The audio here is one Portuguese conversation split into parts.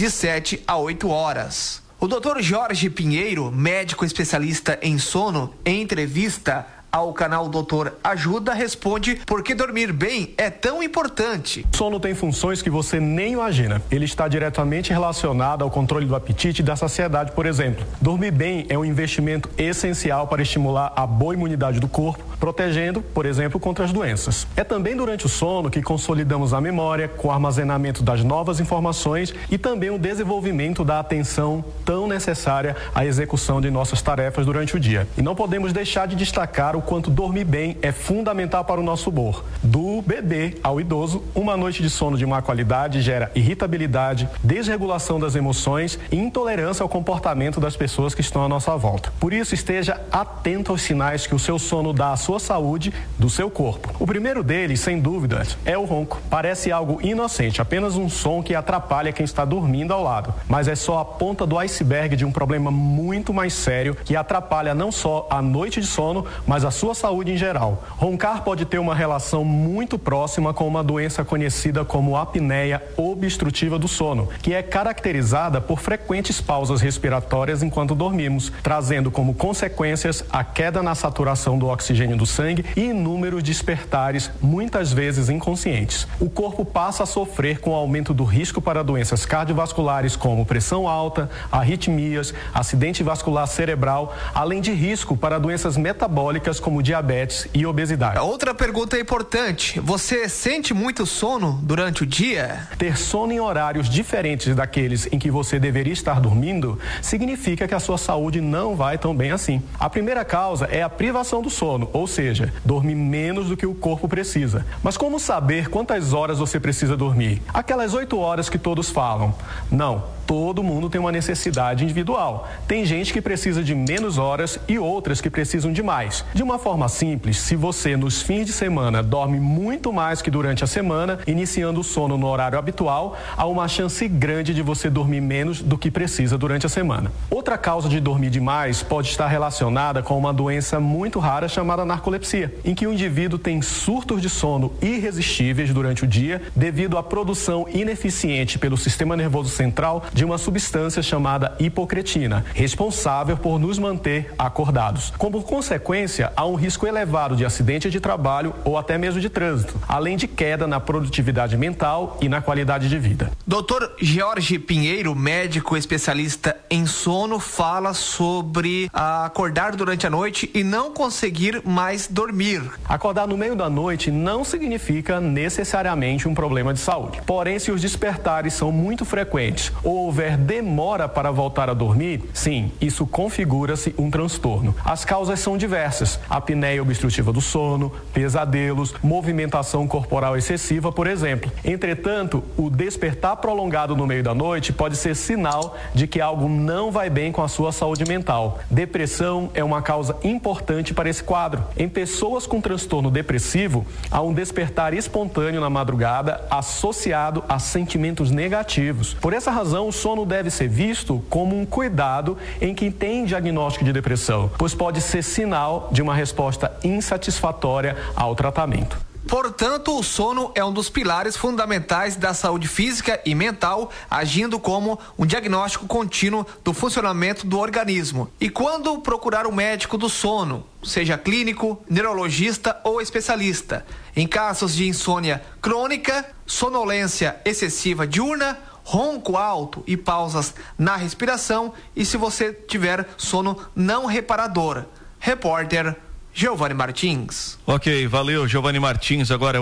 de 7 a 8 horas. O Dr. Jorge Pinheiro, médico especialista em sono, em entrevista ao canal Doutor Ajuda, responde por que dormir bem é tão importante. O sono tem funções que você nem imagina. Ele está diretamente relacionado ao controle do apetite e da saciedade, por exemplo. Dormir bem é um investimento essencial para estimular a boa imunidade do corpo, protegendo, por exemplo, contra as doenças. É também durante o sono que consolidamos a memória, com o armazenamento das novas informações e também o desenvolvimento da atenção tão necessária à execução de nossas tarefas durante o dia. E não podemos deixar de destacar o quanto dormir bem é fundamental para o nosso humor. Do bebê ao idoso, uma noite de sono de má qualidade gera irritabilidade, desregulação das emoções e intolerância ao comportamento das pessoas que estão à nossa volta. Por isso, esteja atento aos sinais que o seu sono dá à sua saúde, do seu corpo. O primeiro deles, sem dúvidas, é o ronco. Parece algo inocente, apenas um som que atrapalha quem está dormindo ao lado. Mas é só a ponta do iceberg de um problema muito mais sério que atrapalha não só a noite de sono, mas a sua saúde em geral. Roncar pode ter uma relação muito próxima com uma doença conhecida como apneia obstrutiva do sono, que é caracterizada por frequentes pausas respiratórias enquanto dormimos, trazendo como consequências a queda na saturação do oxigênio do sangue e inúmeros despertares, muitas vezes inconscientes. O corpo passa a sofrer com o aumento do risco para doenças cardiovasculares como pressão alta, arritmias, acidente vascular cerebral, além de risco para doenças metabólicas como diabetes e obesidade. Outra pergunta importante: você sente muito sono durante o dia? Ter sono em horários diferentes daqueles em que você deveria estar dormindo significa que a sua saúde não vai tão bem assim. A primeira causa é a privação do sono, ou seja, dormir menos do que o corpo precisa. Mas como saber quantas horas você precisa dormir? Aquelas 8 horas que todos falam. Não. Todo mundo tem uma necessidade individual. Tem gente que precisa de menos horas e outras que precisam de mais. De uma forma simples, se você nos fins de semana dorme muito mais que durante a semana, iniciando o sono no horário habitual, há uma chance grande de você dormir menos do que precisa durante a semana. Outra causa de dormir demais pode estar relacionada com uma doença muito rara chamada narcolepsia, em que o indivíduo tem surtos de sono irresistíveis durante o dia devido à produção ineficiente pelo sistema nervoso central de uma substância chamada hipocretina, responsável por nos manter acordados. Como consequência, há um risco elevado de acidente de trabalho ou até mesmo de trânsito, além de queda na produtividade mental e na qualidade de vida. Dr. Jorge Pinheiro, médico especialista em sono, fala sobre acordar durante a noite e não conseguir mais dormir. Acordar no meio da noite não significa necessariamente um problema de saúde. Porém, se os despertares são muito frequentes ou houver demora para voltar a dormir, sim, isso configura-se um transtorno. As causas são diversas: apneia obstrutiva do sono, pesadelos, movimentação corporal excessiva, por exemplo. Entretanto, o despertar prolongado no meio da noite pode ser sinal de que algo não vai bem com a sua saúde mental. Depressão é uma causa importante para esse quadro. Em pessoas com transtorno depressivo, há um despertar espontâneo na madrugada associado a sentimentos negativos. Por essa razão, o sono deve ser visto como um cuidado em quem tem diagnóstico de depressão, pois pode ser sinal de uma resposta insatisfatória ao tratamento. Portanto, o sono é um dos pilares fundamentais da saúde física e mental, agindo como um diagnóstico contínuo do funcionamento do organismo. E quando procurar um médico do sono, seja clínico, neurologista ou especialista? Em casos de insônia crônica, sonolência excessiva diurna, ronco alto e pausas na respiração, e se você tiver sono não reparador. Repórter Giovanni Martins. Ok, valeu, Giovanni Martins. Agora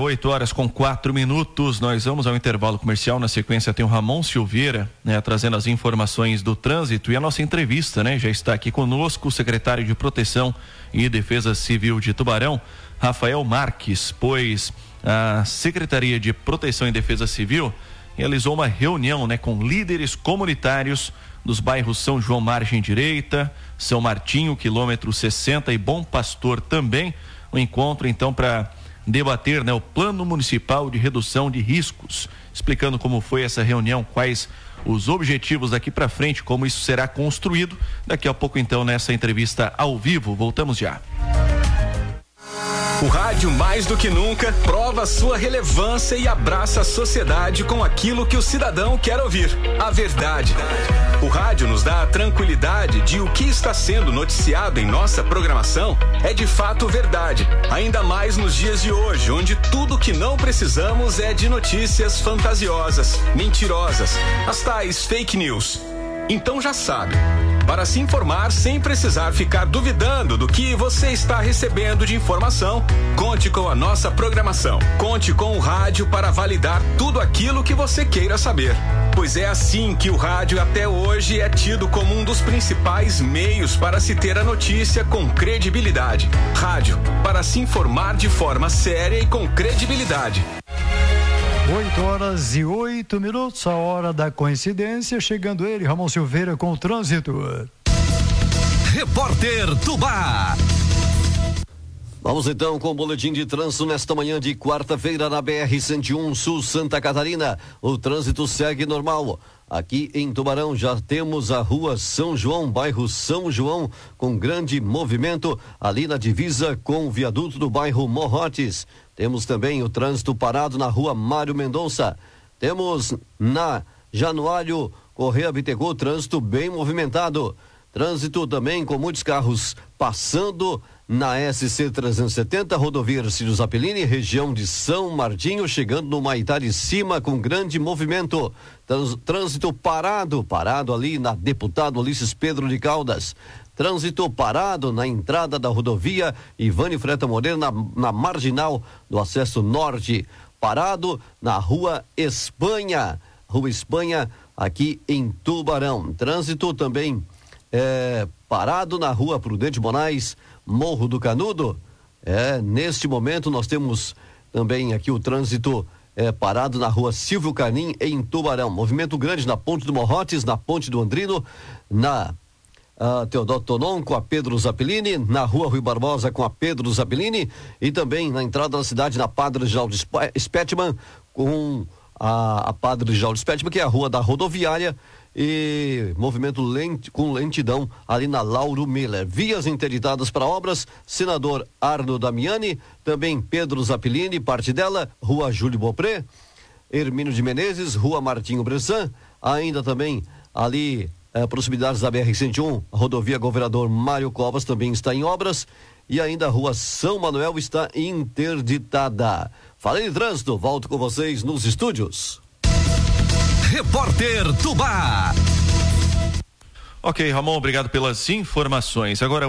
8h04. Nós vamos ao intervalo comercial. Na sequência tem o Ramon Silveira, trazendo as informações do trânsito, e a nossa entrevista, já está aqui conosco o secretário de Proteção e Defesa Civil de Tubarão, Rafael Marques, pois a Secretaria de Proteção e Defesa Civil realizou uma reunião, com líderes comunitários dos bairros São João Margem Direita, São Martinho, quilômetro 60 e Bom Pastor também. Um encontro então para debater, o Plano Municipal de Redução de Riscos, explicando como foi essa reunião, quais os objetivos daqui para frente, como isso será construído. Daqui a pouco então nessa entrevista ao vivo, voltamos já. O rádio, mais do que nunca, prova sua relevância e abraça a sociedade com aquilo que o cidadão quer ouvir: a verdade. O rádio nos dá a tranquilidade de o que está sendo noticiado em nossa programação é de fato verdade. Ainda mais nos dias de hoje, onde tudo que não precisamos é de notícias fantasiosas, mentirosas, as tais fake news. Então já sabe, para se informar sem precisar ficar duvidando do que você está recebendo de informação, conte com a nossa programação. Conte com o rádio para validar tudo aquilo que você queira saber. Pois é assim que o rádio até hoje é tido como um dos principais meios para se ter a notícia com credibilidade. Rádio, para se informar de forma séria e com credibilidade. 8h08, a hora da coincidência, chegando ele, Ramon Silveira, com o trânsito. Repórter Tubá. Vamos então com o boletim de trânsito nesta manhã de quarta-feira na BR-101 Sul Santa Catarina. O trânsito segue normal. Aqui em Tubarão já temos a rua São João, bairro São João, com grande movimento ali na divisa com o viaduto do bairro Morrotes. Temos também o trânsito parado na rua Mário Mendonça. Temos na Januário Correia Bittencourt, trânsito bem movimentado. Trânsito também com muitos carros passando na SC 370, rodovia Ercílio Zappellini, região de São Martinho, chegando no Maitá de Cima com grande movimento. Trânsito parado ali na Deputado Ulisses Pedro de Caldas. Trânsito parado na entrada da rodovia Ivane Freta Moreira, na marginal do acesso norte. Parado na Rua Espanha aqui em Tubarão. Trânsito também parado na Rua Prudente Moraes, Morro do Canudo. Neste momento nós temos também aqui o trânsito parado na Rua Silvio Carnim, em Tubarão. Movimento grande na Ponte do Morrotes, na Ponte do Andrino, na Teodoro Tonon com a Pedro Zappellini, na Rua Rui Barbosa com a Pedro Zappellini e também na entrada da cidade na Padre Geraldo Spettman com a Padre Geraldo Spettman, que é a rua da rodoviária, e movimento com lentidão ali na Lauro Miller. Vias interditadas para obras, Senador Arno Damiani, também Pedro Zappellini, parte dela, Rua Júlio Beaupré, Hermínio de Menezes, Rua Martinho Bressan, ainda também ali proximidades da BR-101, a rodovia Governador Mário Covas também está em obras, e ainda a Rua São Manuel está interditada. Falei de trânsito, volto com vocês nos estúdios. Repórter Tubá. Ok, Ramon, obrigado pelas informações. Agora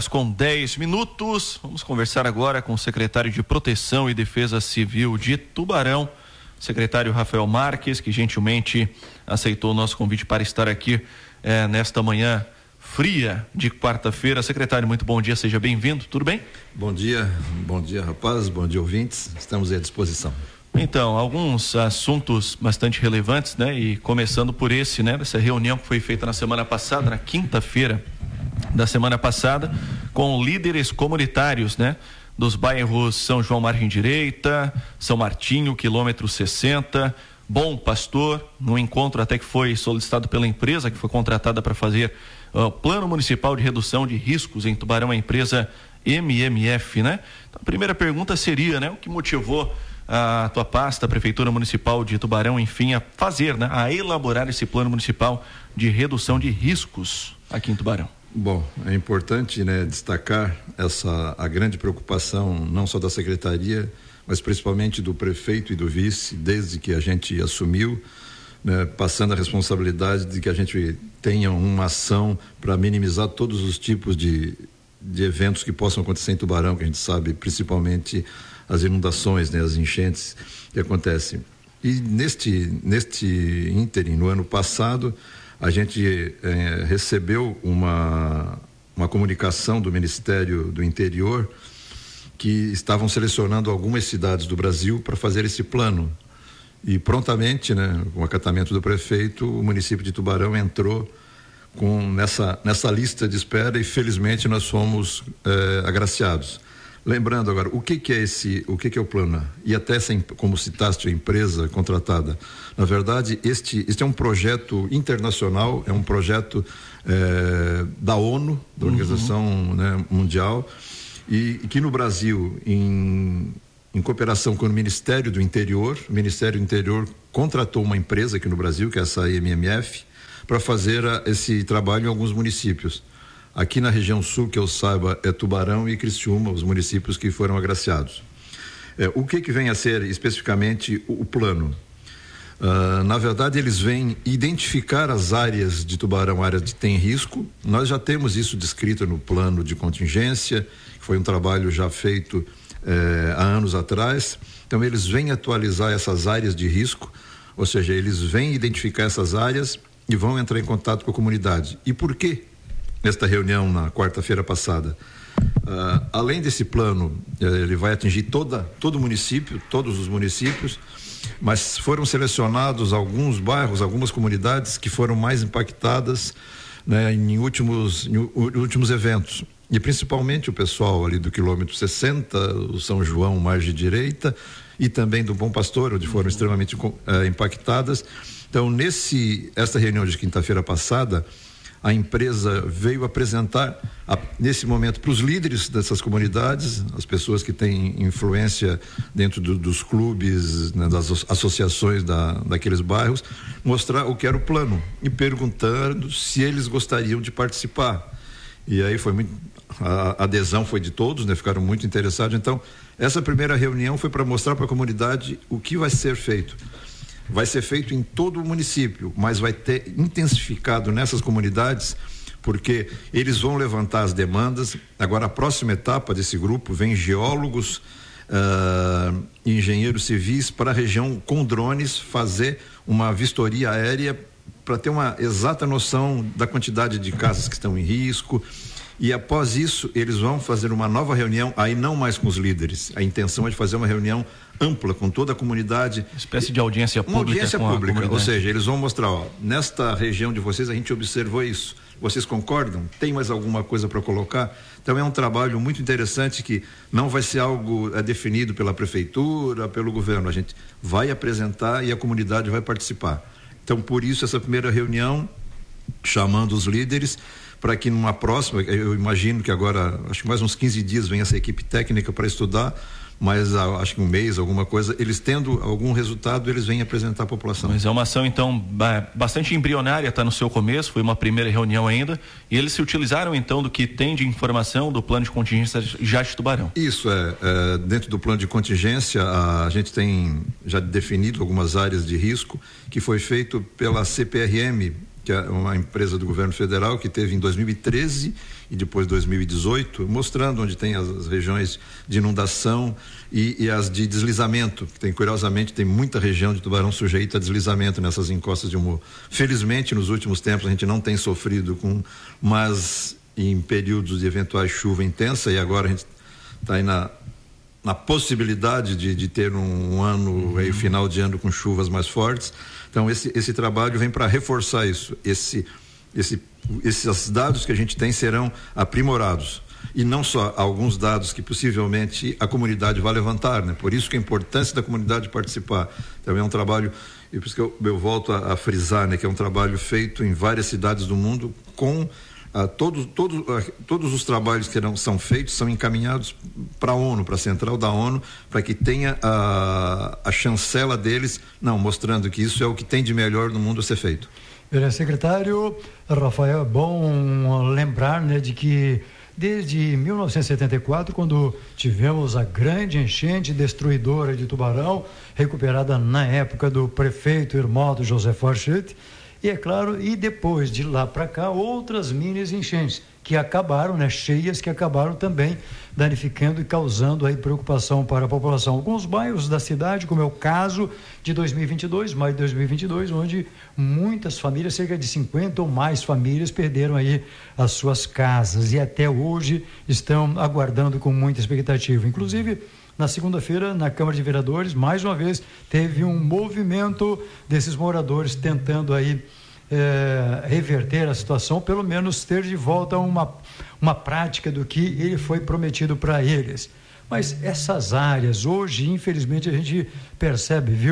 8h10. Vamos conversar agora com o secretário de Proteção e Defesa Civil de Tubarão, secretário Rafael Marques, que gentilmente aceitou o nosso convite para estar aqui nesta manhã fria de quarta-feira. Secretário, muito bom dia, seja bem-vindo, tudo bem? Bom dia, rapazes, bom dia, ouvintes, estamos à disposição. Então, alguns assuntos bastante relevantes, né? E começando por esse, né? Dessa reunião que foi feita na semana passada, na quinta-feira da semana passada, com líderes comunitários, né? Dos bairros São João Margem Direita, São Martinho, quilômetro 60, Bom Pastor, num encontro até que foi solicitado pela empresa que foi contratada para fazer o Plano Municipal de Redução de Riscos em Tubarão, a empresa MMF, né? Então, a primeira pergunta seria, né? O que motivou a tua pasta, a Prefeitura Municipal de Tubarão, enfim, a fazer, né? A elaborar esse Plano Municipal de Redução de Riscos aqui em Tubarão? Bom, é importante, né, destacar a grande preocupação não só da Secretaria, mas principalmente do prefeito e do vice, desde que a gente assumiu, né, passando a responsabilidade de que a gente tenha uma ação para minimizar todos os tipos de eventos que possam acontecer em Tubarão, que a gente sabe, principalmente as inundações, né, as enchentes que acontecem. E neste ínterim, no ano passado, a gente recebeu uma comunicação do Ministério do Interior que estavam selecionando algumas cidades do Brasil para fazer esse plano. E prontamente, né, com o acatamento do prefeito, o município de Tubarão entrou nessa lista de espera e felizmente nós fomos agraciados. Lembrando agora, o que é o plano? E até como citaste a empresa contratada. Na verdade, este é um projeto internacional, é um projeto da ONU, da Organização, né, Mundial, e que no Brasil, em cooperação com o Ministério do Interior contratou uma empresa aqui no Brasil, que é essa MMF, para fazer esse trabalho em alguns municípios. Aqui na região sul, que eu saiba, é Tubarão e Criciúma, os municípios que foram agraciados. O que vem a ser especificamente o plano? Na verdade, eles vêm identificar as áreas de Tubarão, áreas que têm risco. Nós já temos isso descrito no plano de contingência, que foi um trabalho já feito há anos atrás. Então, eles vêm atualizar essas áreas de risco, ou seja, eles vêm identificar essas áreas e vão entrar em contato com a comunidade. E por quê? Nesta reunião, na quarta-feira passada, além desse plano, ele vai atingir todo o município, todos os municípios, mas foram selecionados alguns bairros, algumas comunidades que foram mais impactadas, né, em últimos eventos. E principalmente o pessoal ali do quilômetro 60, o São João, margem direita, e também do Bom Pastor, onde foram extremamente impactadas. Então, esta reunião de quinta-feira passada, a empresa veio apresentar, nesse momento, para os líderes dessas comunidades, as pessoas que têm influência dentro dos clubes, né, das associações daqueles bairros, mostrar o que era o plano e perguntando se eles gostariam de participar. E aí a adesão foi de todos, né? Ficaram muito interessados. Então, essa primeira reunião foi para mostrar para a comunidade o que vai ser feito. Vai ser feito em todo o município, mas vai ter intensificado nessas comunidades, porque eles vão levantar as demandas. Agora, a próxima etapa desse grupo vem geólogos, engenheiros civis para a região com drones fazer uma vistoria aérea para ter uma exata noção da quantidade de casas que estão em risco. E após isso, eles vão fazer uma nova reunião, aí não mais com os líderes. A intenção é de fazer uma reunião ampla com toda a comunidade. Espécie de audiência pública. Uma audiência pública, ou seja, eles vão mostrar, nesta região de vocês a gente observou isso. Vocês concordam? Tem mais alguma coisa para colocar? Então é um trabalho muito interessante que não vai ser algo definido pela prefeitura, pelo governo. A gente vai apresentar e a comunidade vai participar. Então, por isso, essa primeira reunião, chamando os líderes, para que numa próxima, eu imagino que agora, acho que mais uns 15 dias vem essa equipe técnica para estudar, mas acho que um mês, alguma coisa, eles tendo algum resultado, eles vêm apresentar à população. Mas é uma ação, então, bastante embrionária, está no seu começo, foi uma primeira reunião ainda, e eles se utilizaram, então, do que tem de informação do plano de contingência já de Tubarão. Isso, dentro do plano de contingência, a gente tem já definido algumas áreas de risco, que foi feito pela CPRM, que é uma empresa do governo federal que teve em 2013 e depois 2018, mostrando onde tem as regiões de inundação e as de deslizamento, que tem, curiosamente, tem muita região de Tubarão sujeita a deslizamento nessas encostas de morro. Felizmente, nos últimos tempos a gente não tem sofrido mas em períodos de eventuais chuva intensa, e agora a gente está aí na possibilidade de ter um ano, aí, final de ano com chuvas mais fortes. Então, esse trabalho vem para reforçar isso. Esses dados que a gente tem serão aprimorados. E não só alguns dados que possivelmente a comunidade vai levantar, né? Por isso que a importância da comunidade participar. Também é um trabalho, e por isso que eu volto a frisar, né? Que é um trabalho feito em várias cidades do mundo com todos os trabalhos que são feitos são encaminhados para a ONU, para a central da ONU, para que tenha a chancela deles, mostrando que isso é o que tem de melhor no mundo a ser feito. Secretário Rafael, é bom lembrar, né, de que desde 1974, quando tivemos a grande enchente destruidora de Tubarão, recuperada na época do prefeito Irmaldo José Forchete, e é claro, e depois de lá para cá, outras mini enchentes que acabaram, né, cheias, que acabaram também danificando e causando aí preocupação para a população. Alguns bairros da cidade, como é o caso de 2022, maio de 2022, onde muitas famílias, cerca de 50 ou mais famílias, perderam aí as suas casas e até hoje estão aguardando com muita expectativa. Inclusive, na segunda-feira, na Câmara de Vereadores, mais uma vez, teve um movimento desses moradores tentando aí reverter a situação, pelo menos ter de volta uma prática do que ele foi prometido para eles. Mas essas áreas, hoje, infelizmente, a gente percebe, viu,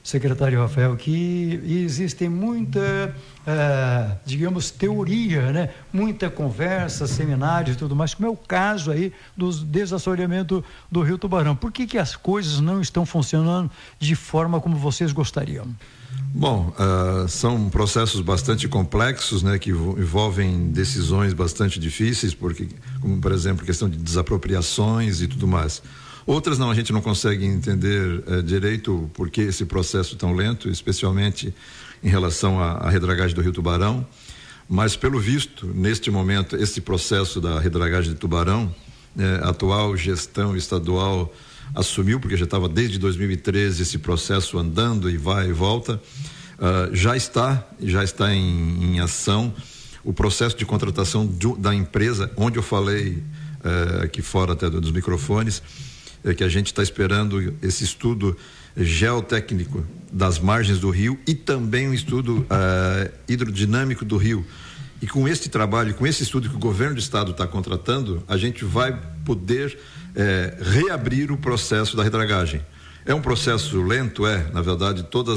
secretário Rafael, que existem muita, digamos, teoria, né? Muita conversa, seminários e tudo mais, como é o caso aí do desassoreamento do Rio Tubarão. Por que as coisas não estão funcionando de forma como vocês gostariam? Bom, são processos bastante complexos, né, que envolvem decisões bastante difíceis, porque, como por exemplo, questão de desapropriações e tudo mais. Outras não, a gente não consegue entender direito por que esse processo tão lento, especialmente em relação à redragagem do Rio Tubarão, mas pelo visto, neste momento, esse processo da redragagem de Tubarão, a atual gestão estadual assumiu, porque já estava desde 2013 esse processo andando e vai e volta, já está em ação o processo de contratação da empresa, onde eu falei aqui fora até dos microfones, que a gente está esperando esse estudo geotécnico das margens do rio e também um estudo hidrodinâmico do rio. E com este trabalho, com esse estudo que o governo do estado está contratando, a gente vai poder reabrir o processo da redragagem. É um processo lento, na verdade, todos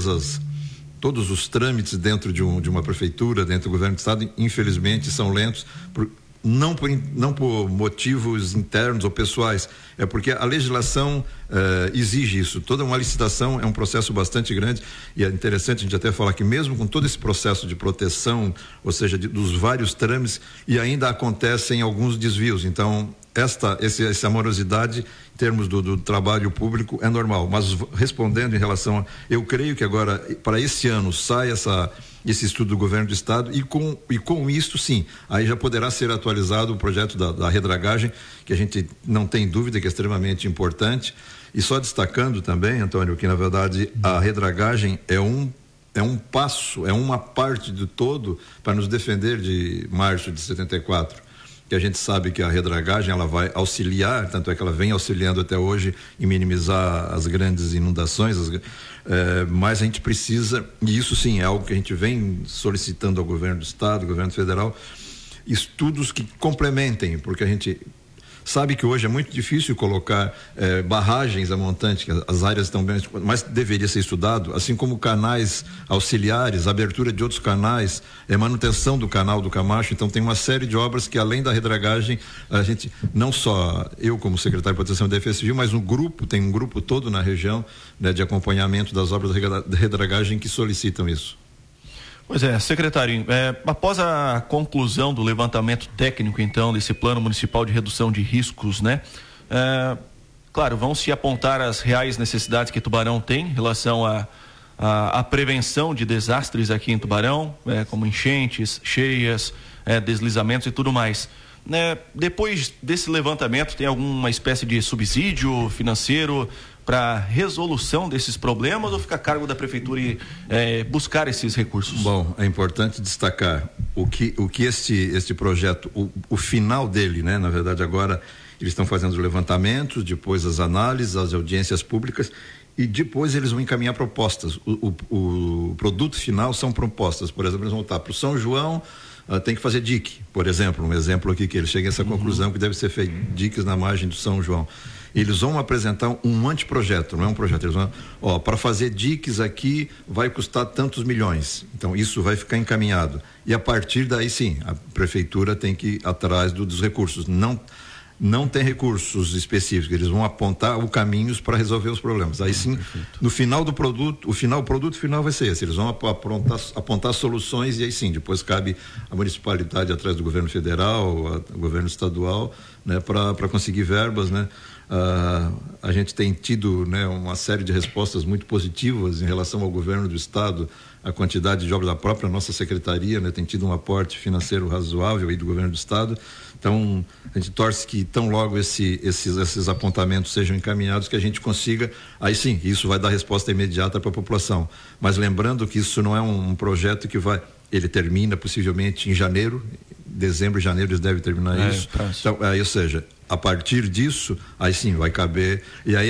os trâmites dentro de uma prefeitura, dentro do governo do estado, infelizmente, são lentos, não por motivos internos ou pessoais, é porque a legislação exige isso. Toda uma licitação é um processo bastante grande, e é interessante a gente até falar que mesmo com todo esse processo de proteção, ou seja, dos vários trâmites, e ainda acontecem alguns desvios. Então, essa morosidade em termos do trabalho público é normal, mas respondendo em relação eu creio que agora para esse ano sai esse estudo do governo do estado e com isso sim, aí já poderá ser atualizado o projeto da redragagem, que a gente não tem dúvida que é extremamente importante. E só destacando também, Antônio, que na verdade a redragagem é um passo, é uma parte do todo para nos defender de março de 74. Que a gente sabe que a redragagem ela vai auxiliar, tanto é que ela vem auxiliando até hoje em minimizar as grandes inundações, mas a gente precisa, e isso sim é algo que a gente vem solicitando ao governo do estado, ao governo federal, estudos que complementem, porque a gente sabe que hoje é muito difícil colocar barragens a montante, que as áreas estão bem, mas deveria ser estudado, assim como canais auxiliares, abertura de outros canais, manutenção do canal do Camacho. Então tem uma série de obras que além da redragagem, a gente, não só eu como secretário de Proteção e Defesa Civil, mas tem um grupo todo na região, né, de acompanhamento das obras de redragagem que solicitam isso. Pois é, secretário, após a conclusão do levantamento técnico, então, desse plano municipal de redução de riscos, né? Claro, vão se apontar as reais necessidades que Tubarão tem em relação à prevenção de desastres aqui em Tubarão, como enchentes, cheias, deslizamentos e tudo mais. Depois desse levantamento, tem alguma espécie de subsídio financeiro para resolução desses problemas, ou fica a cargo da prefeitura buscar esses recursos? Bom, é importante destacar o que este projeto, o final dele, né? Na verdade agora eles estão fazendo os levantamentos, depois as análises, as audiências públicas e depois eles vão encaminhar propostas. O produto final são propostas. Por exemplo, eles vão voltar para o São João, tem que fazer dique, por exemplo, um exemplo aqui que eles chegam a essa conclusão que deve ser feito diques na margem do São João. Eles vão apresentar um anteprojeto, não é um projeto, eles vão, para fazer diques aqui vai custar tantos milhões, então isso vai ficar encaminhado, e a partir daí sim, a prefeitura tem que ir atrás dos recursos, não tem recursos específicos, eles vão apontar os caminhos para resolver os problemas, aí sim, no final do produto, o produto final vai ser esse, eles vão apontar soluções, e aí sim, depois cabe a municipalidade atrás do governo federal, o governo estadual, né, para conseguir verbas, né. A gente tem tido, né, uma série de respostas muito positivas em relação ao governo do estado, a quantidade de obras da própria nossa secretaria, né, tem tido um aporte financeiro razoável aí do governo do estado. Então a gente torce que tão logo esses apontamentos sejam encaminhados, que a gente consiga, aí sim, isso vai dar resposta imediata para a população, mas lembrando que isso não é um projeto que ele termina possivelmente em dezembro e janeiro eles devem terminar isso. Então, ou seja, a partir disso, aí sim vai caber, e aí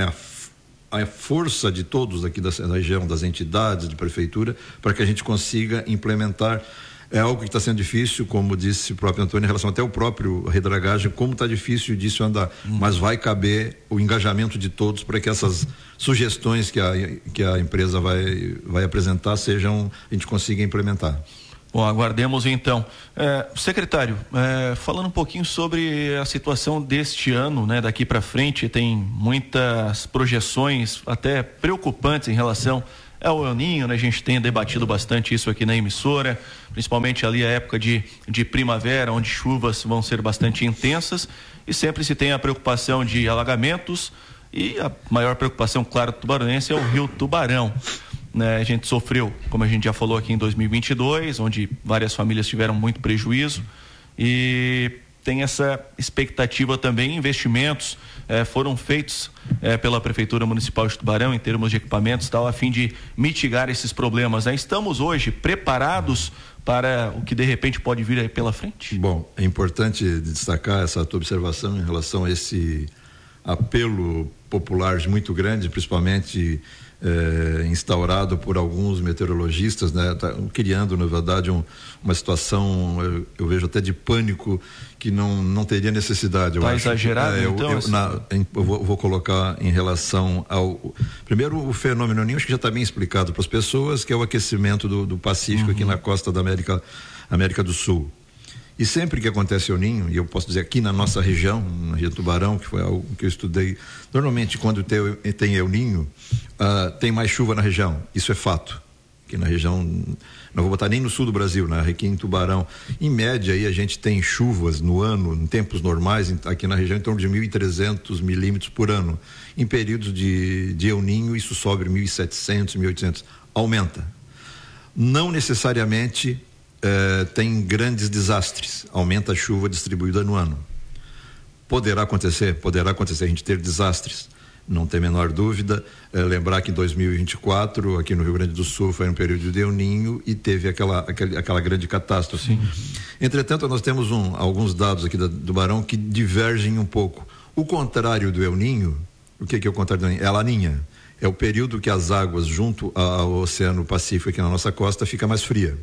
a força de todos aqui da região, das entidades, de prefeitura, para que a gente consiga implementar É algo que está sendo difícil, como disse o próprio Antônio, em relação até ao próprio redragagem, como está difícil disso andar. Mas vai caber o engajamento de todos para que essas sugestões que a empresa vai apresentar a gente consiga implementar. Bom, aguardemos então. Secretário, falando um pouquinho sobre a situação deste ano, né? Daqui para frente tem muitas projeções até preocupantes em relação ao El Niño, né? A gente tem debatido bastante isso aqui na emissora, principalmente ali a época de primavera, onde chuvas vão ser bastante intensas, e sempre se tem a preocupação de alagamentos, e a maior preocupação, claro, do tubaronense é o Rio Tubarão, né? A gente sofreu, como a gente já falou aqui, em 2022, onde várias famílias tiveram muito prejuízo, e tem essa expectativa também. Investimentos foram feitos pela Prefeitura Municipal de Tubarão em termos de equipamentos, tal, a fim de mitigar esses problemas, né? Estamos hoje preparados para o que de repente pode vir aí pela frente? Bom, é importante destacar essa tua observação em relação a esse apelo popular muito grande, principalmente instaurado por alguns meteorologistas, né? Tá criando, na verdade, uma situação, eu vejo até de pânico, que não teria necessidade. Está exagerado, então? Eu vou colocar em relação ao... Primeiro, o fenômeno El Niño, acho que já está bem explicado para as pessoas, que é o aquecimento do Pacífico aqui na costa da América do Sul. E sempre que acontece El Niño, e eu posso dizer aqui na nossa região, na região Tubarão, que foi algo que eu estudei, normalmente quando tem El Niño, tem mais chuva na região, isso é fato. Aqui na região, não vou botar nem no sul do Brasil, aqui em Tubarão, em média aí a gente tem chuvas no ano, em tempos normais, aqui na região em torno de 1.300 milímetros por ano. Em períodos de El Niño isso sobe 1.700, 1.800, aumenta. Não necessariamente tem grandes desastres, aumenta a chuva distribuída no ano. Poderá acontecer a gente ter desastres, não tem a menor dúvida. Lembrar que em 2024, aqui no Rio Grande do Sul, foi um período de El Niño e teve aquela grande catástrofe. Sim. Entretanto, nós temos alguns dados aqui do Tubarão que divergem um pouco. O contrário do El Niño, o que é o contrário do El Niño? É a Laninha. É o período que as águas junto ao Oceano Pacífico aqui na nossa costa fica mais fria.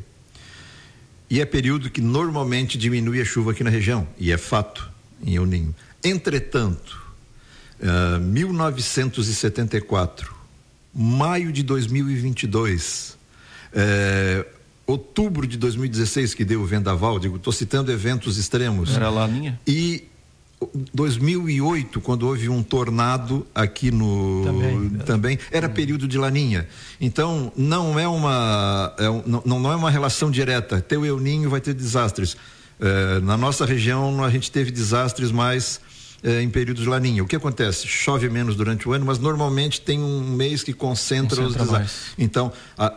E é período que normalmente diminui a chuva aqui na região, e é fato em El Niño. Entretanto, 1974, maio de 2022, outubro de 2016, que deu o vendaval, estou citando eventos extremos. Era Laninha? E 2008, quando houve um tornado aqui também era período de Laninha. Então não é uma relação direta. Ter o El Niño vai ter desastres. Na nossa região a gente teve desastres mais em períodos de Laninha. O que acontece? Chove menos durante o ano, mas normalmente tem um mês que concentra os desastres. Então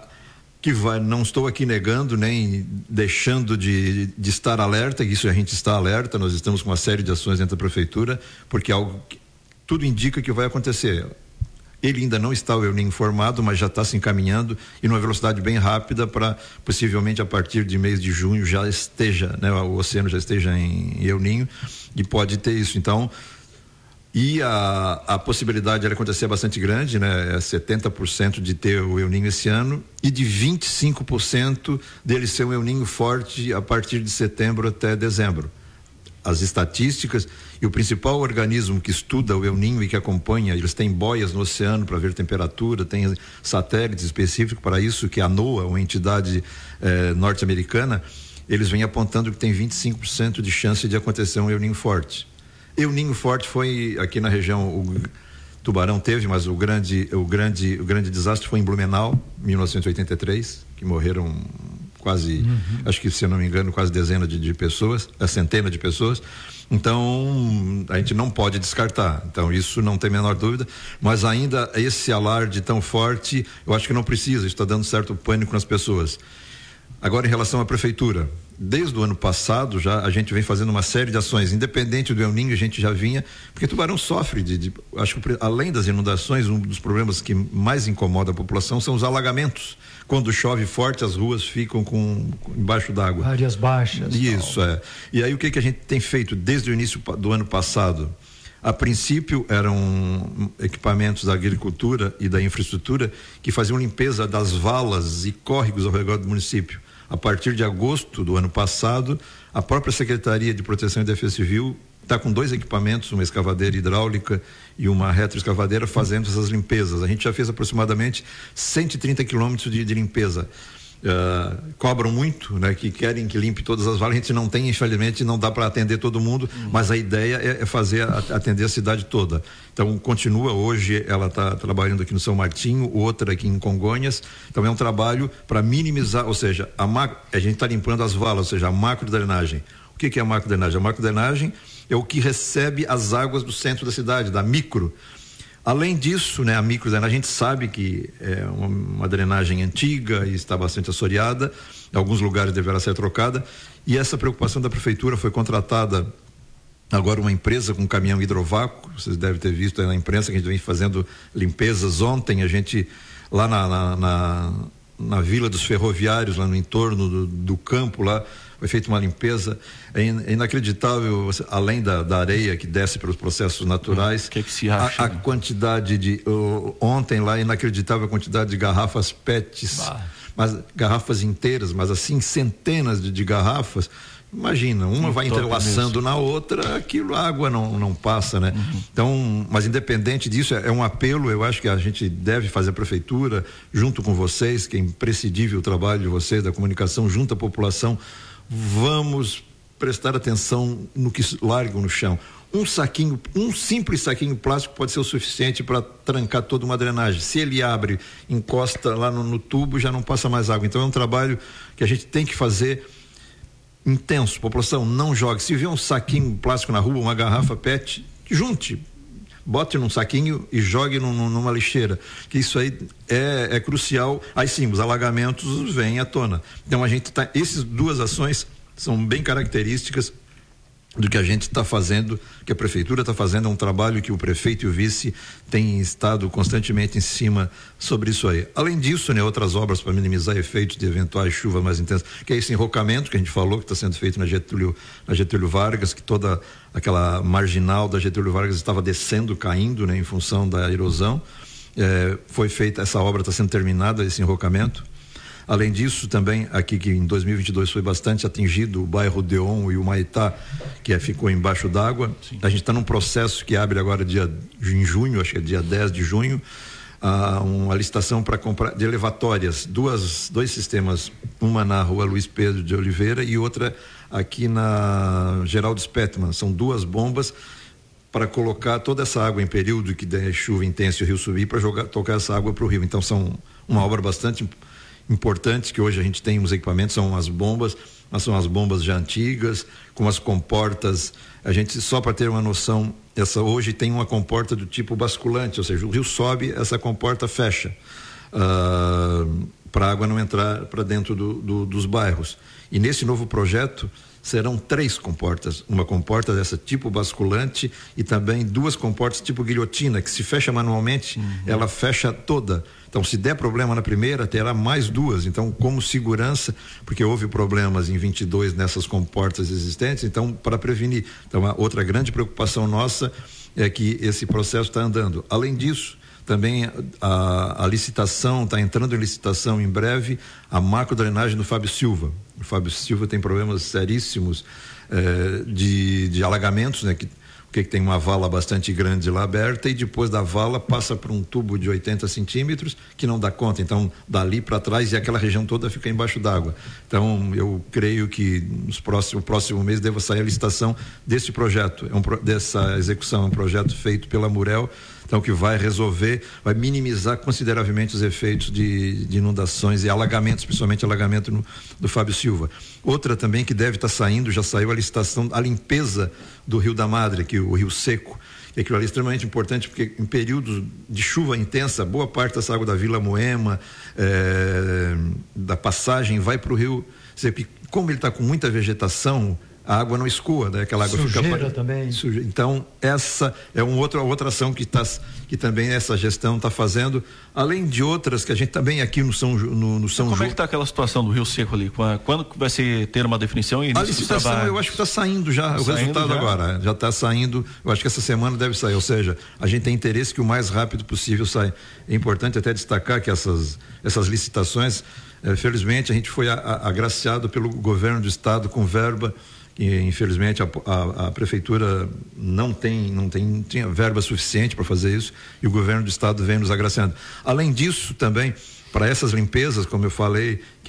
não estou aqui negando nem deixando de estar alerta, isso a gente está alerta, nós estamos com uma série de ações dentro da prefeitura, porque algo que tudo indica que vai acontecer. Ele ainda não está o El Niño formado, mas já está se encaminhando e numa velocidade bem rápida para possivelmente a partir de mês de junho já esteja, o oceano já esteja em El Niño e pode ter isso. Então, e a possibilidade de acontecer é bastante grande, é 70% de ter o El Niño esse ano e de 25% dele ser um El Niño forte a partir de setembro até dezembro. As estatísticas e o principal organismo que estuda o El Niño e que acompanha, eles têm boias no oceano para ver temperatura, tem satélites específicos para isso, que é a NOAA, uma entidade norte-americana, eles vêm apontando que tem 25% de chance de acontecer um El Niño forte. El Niño forte foi aqui na região, o Tubarão teve, mas o grande desastre foi em Blumenau, 1983, que morreram quase, acho que se eu não me engano, quase dezena de pessoas, centena de pessoas. Então, a gente não pode descartar. Então, isso não tem a menor dúvida, mas ainda esse alarde tão forte, eu acho que não precisa, está dando certo pânico nas pessoas. Agora, em relação à prefeitura, desde o ano passado já a gente vem fazendo uma série de ações, independente do El Niño, a gente já vinha, porque Tubarão sofre acho que além das inundações, um dos problemas que mais incomoda a população são os alagamentos. Quando chove forte, as ruas ficam embaixo d'água. Áreas baixas. Isso, E aí o que a gente tem feito desde o início do ano passado? A princípio eram equipamentos da agricultura e da infraestrutura que faziam limpeza das valas e córregos ao redor do município. A partir de agosto do ano passado, a própria Secretaria de Proteção e Defesa Civil está com 2 equipamentos, uma escavadeira hidráulica e uma retroescavadeira, fazendo essas limpezas. A gente já fez aproximadamente 130 quilômetros de limpeza. Cobram muito, né, que querem que limpe todas as valas. A gente não tem, infelizmente, não dá para atender todo mundo, mas a ideia é fazer atender a cidade toda. Então continua, hoje ela está trabalhando aqui no São Martinho, outra aqui em Congonhas. Então é um trabalho para minimizar, ou seja, a gente está limpando as valas, ou seja, a macrodrenagem. O que é a macrodrenagem? A macrodrenagem é o que recebe as águas do centro da cidade, da micro. Além disso, né, a microdrenagem, a gente sabe que é uma drenagem antiga e está bastante assoreada, em alguns lugares deverá ser trocada, e essa preocupação da prefeitura foi contratada agora uma empresa com um caminhão hidrovácuo. Vocês devem ter visto aí na imprensa que a gente vem fazendo limpezas. Ontem a gente, lá na Vila dos Ferroviários, lá no entorno do campo, lá foi feita uma limpeza. É inacreditável, além da areia que desce pelos processos naturais. O que se acha? A quantidade de ontem lá, inacreditável a quantidade de garrafas PETs, mas garrafas inteiras, mas assim centenas de garrafas. Imagina, uma vai entrelaçando na outra, aquilo, a água não passa, né? Então, mas independente disso, é um apelo. Eu acho que a gente deve fazer, a prefeitura, junto com vocês, que é imprescindível o trabalho de vocês, da comunicação, junto à população. Vamos prestar atenção no que largam no chão. Um simples saquinho plástico pode ser o suficiente para trancar toda uma drenagem. Se ele abre, encosta lá no tubo, já não passa mais água. Então é um trabalho que a gente tem que fazer intenso. População, não jogue. Se vê um saquinho plástico na rua, uma garrafa PET, junte, bote num saquinho e jogue numa lixeira, que isso aí é crucial. Aí sim, os alagamentos vêm à tona. Então a gente essas 2 ações são bem características do que a gente está fazendo, que a prefeitura está fazendo. É um trabalho que o prefeito e o vice têm estado constantemente em cima sobre isso aí. Além disso, né, outras obras para minimizar efeitos de eventuais chuvas mais intensas, que é esse enrocamento que a gente falou, que está sendo feito na Getúlio Vargas, que toda aquela marginal da Getúlio Vargas estava descendo, caindo, né, em função da erosão. Foi feita essa obra, está sendo terminada, esse enrocamento. Além disso, também aqui, que em 2022 foi bastante atingido o bairro Deon e o Maitá, que ficou embaixo d'água. A gente está num processo que abre agora em junho, acho que é dia 10 de junho, uma licitação para comprar de elevatórias, dois sistemas, uma na rua Luiz Pedro de Oliveira e outra aqui na Geraldo Spettman. São 2 bombas para colocar toda essa água em período que der chuva intensa e o rio subir, para tocar essa água para o rio. Então são uma obra bastante importantes, que hoje a gente tem os equipamentos, são as bombas, mas são as bombas já antigas, com as comportas. A gente, só para ter uma noção, essa hoje tem uma comporta do tipo basculante, ou seja, o rio sobe, essa comporta fecha, para a água não entrar para dentro dos bairros. E nesse novo projeto serão 3 comportas, uma comporta dessa tipo basculante e também 2 comportas tipo guilhotina, que se fecha manualmente, ela fecha toda. Então, se der problema na primeira, terá mais 2. Então, como segurança, porque houve problemas em 22 nessas comportas existentes, então, para prevenir. Então, a outra grande preocupação nossa é que esse processo está andando. Além disso, também a licitação, está entrando em licitação em breve, a macrodrenagem do Fábio Silva. O Fábio Silva tem problemas seríssimos de alagamentos, né? Que tem uma vala bastante grande lá aberta, e depois da vala passa por um tubo de 80 centímetros que não dá conta. Então, dali para trás, e aquela região toda fica embaixo d'água. Então, eu creio que o próximo mês deva sair a licitação desse projeto, dessa execução. É um projeto feito pela Murel, então, que vai resolver, vai minimizar consideravelmente os efeitos de inundações e alagamentos, principalmente alagamento do Fábio Silva. Outra também que deve estar saindo, já saiu a licitação, a limpeza do Rio da Madre, que o Rio Seco. E aquilo ali é extremamente importante, porque em períodos de chuva intensa, boa parte dessa água da Vila Moema, da passagem, vai para o rio. Como ele está com muita vegetação, a água não escoa, né? Aquela água sujeira também. Então, essa é outra ação que também essa gestão está fazendo, além de outras que a gente também aqui no São João. Como é que está aquela situação do Rio Seco ali? Quando vai ter uma definição? E a licitação, eu acho que está saindo já, o resultado já? Agora, já está saindo, eu acho que essa semana deve sair, ou seja, a gente tem interesse que o mais rápido possível saia. É importante até destacar que essas licitações, Felizmente a gente foi agraciado pelo governo do estado com verba, e infelizmente a prefeitura não tinha verba suficiente para fazer isso, e o governo do estado vem nos agraciando. Além disso, também, para essas limpezas, como eu falei, que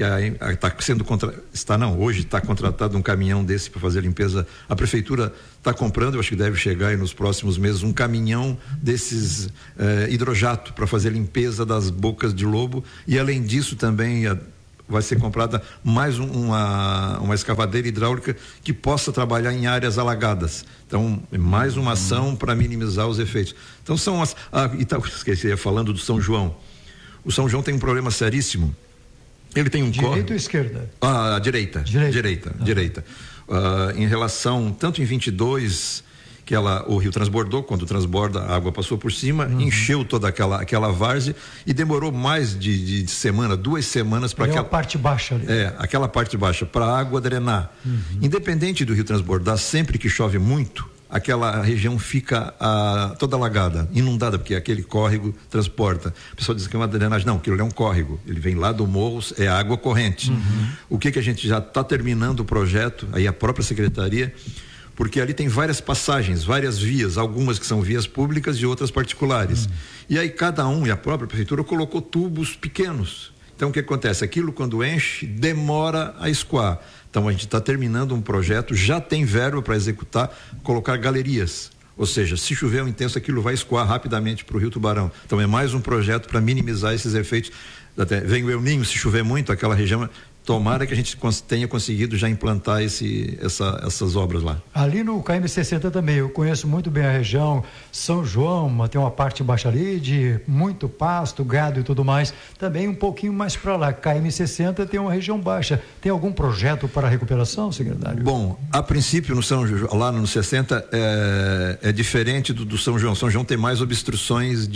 hoje está contratado um caminhão desse para fazer limpeza. A prefeitura está comprando, eu acho que deve chegar aí nos próximos meses, um caminhão desses hidrojato para fazer limpeza das bocas de lobo, e além disso também vai ser comprada mais uma escavadeira hidráulica que possa trabalhar em áreas alagadas. Então, mais uma ação para minimizar os efeitos. Então, esqueci, falando do São João. O São João tem um problema seríssimo. Ele tem um direita ou esquerda? Direita. Em relação, tanto em 22, que o rio transbordou, quando transborda, a água passou por cima, encheu toda aquela várzea e demorou mais de semana, 2 semanas para aquela parte baixa ali. Aquela parte baixa, para a água drenar. Independente do rio transbordar, sempre que chove muito, aquela região fica toda alagada, inundada, porque aquele córrego transporta. O pessoal diz que é uma drenagem. Não, aquilo é um córrego. Ele vem lá do morro, é água corrente. O que a gente já está terminando o projeto, aí a própria secretaria, porque ali tem várias passagens, várias vias, algumas que são vias públicas e outras particulares. E aí e a própria prefeitura colocou tubos pequenos. Então o que acontece? Aquilo quando enche, demora a escoar. Então a gente está terminando um projeto, já tem verba para executar, colocar galerias. Ou seja, se chover um intenso, aquilo vai escoar rapidamente para o Rio Tubarão. Então é mais um projeto para minimizar esses efeitos. Vem o El Ninho, se chover muito, aquela região, tomara que a gente tenha conseguido já implantar essas obras lá. Ali no KM60 também, eu conheço muito bem a região, São João, tem uma parte baixa ali de muito pasto, gado e tudo mais, também um pouquinho mais para lá, KM60 tem uma região baixa. Tem algum projeto para a recuperação, secretário? Bom, a princípio lá no 60 é diferente do São João. São João tem mais obstruções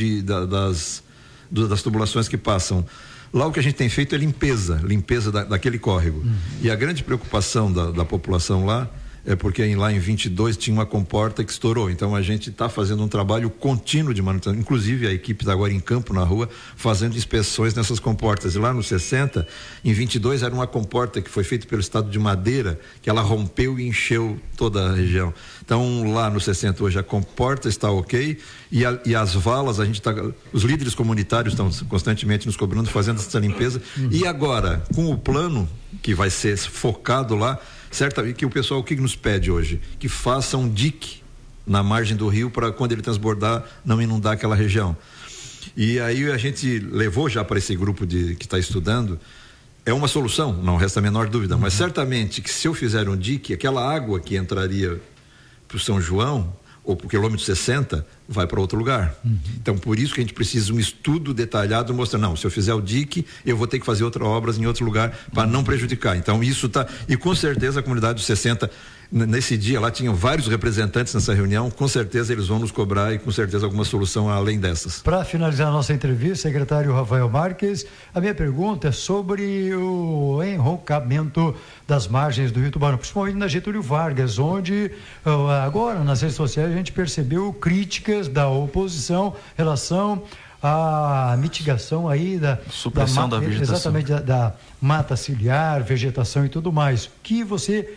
das tubulações que passam. Lá o que a gente tem feito é limpeza daquele córrego. E a grande preocupação da população lá é porque lá em 22 tinha uma comporta que estourou. Então a gente está fazendo um trabalho contínuo de manutenção, inclusive a equipe está agora em campo na rua fazendo inspeções nessas comportas. E lá no 60, em 22 era uma comporta que foi feita pelo estado de Madeira, que ela rompeu e encheu toda a região. Então lá no 60 hoje a comporta está ok e as valas os líderes comunitários estão constantemente nos cobrando, fazendo essa limpeza. E agora com o plano que vai ser focado lá, certamente que o pessoal, o que nos pede hoje? Que faça um dique na margem do rio para quando ele transbordar não inundar aquela região. E aí a gente levou já para esse grupo que está estudando, é uma solução, não resta a menor dúvida, mas certamente que se eu fizer um dique, aquela água que entraria para o São João ou para o quilômetro 60 vai para outro lugar. Então por isso que a gente precisa de um estudo detalhado mostrando, não, se eu fizer o dique eu vou ter que fazer outras obras em outro lugar para não prejudicar. Então isso e com certeza a comunidade dos 60 nesse dia lá tinham vários representantes nessa reunião, com certeza eles vão nos cobrar e com certeza alguma solução além dessas. Para finalizar a nossa entrevista, secretário Rafael Marques, a minha pergunta é sobre o enrocamento das margens do Rio Tubarão, principalmente na Getúlio Vargas, onde agora nas redes sociais a gente percebeu críticas da oposição em relação à mitigação aí da supressão da vegetação. Exatamente, da mata ciliar, vegetação e tudo mais. O que você